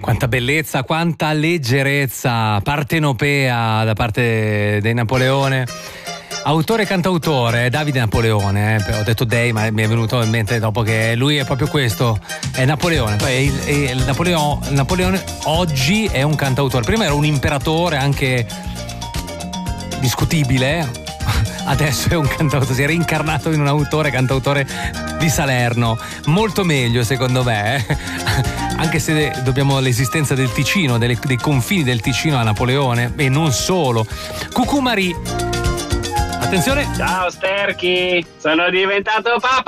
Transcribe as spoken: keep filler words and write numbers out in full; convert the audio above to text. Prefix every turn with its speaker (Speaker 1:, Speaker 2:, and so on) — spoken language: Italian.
Speaker 1: Quanta bellezza, quanta leggerezza partenopea da parte dei Napoleone. Autore e cantautore, Davide Napoleone, eh. Ho detto Dei, ma mi è venuto in mente dopo che lui è proprio questo, è Napoleone. Poi il, il Napoleone, Napoleone oggi è un cantautore. Prima era un imperatore anche discutibile, adesso è un cantautore, si è reincarnato in un autore cantautore di Salerno, molto meglio secondo me, eh. Anche se dobbiamo l'esistenza del Ticino, delle, dei confini del Ticino a Napoleone e non solo. Cucù Marie, attenzione.
Speaker 2: Ciao Sterchi, sono diventato papà.